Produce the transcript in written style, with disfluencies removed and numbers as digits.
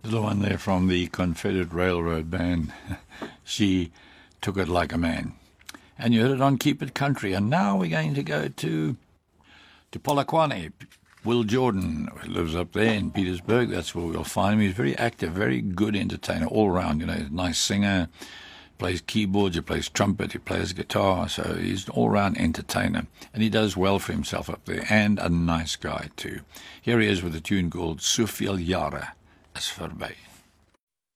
The one there from the Confederate Railroad Band. She took it like a man. And you heard it on Keep It Country. And now we're going to go to Polokwane. Will Jordan lives up there in Petersburg. That's where we'll find him. He's very active, very good entertainer all around. He's a nice singer, plays keyboards, he plays trumpet, he plays guitar. So he's an all-round entertainer. And he does well for himself up there. And a nice guy too. Here he is with a tune called Soveel Jare is Verby.